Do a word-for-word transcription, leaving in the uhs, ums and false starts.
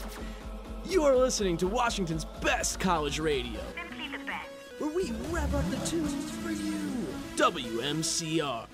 You are listening to Washington's best college radio, Simply the best. where we wrap up the tunes for you. W M C R.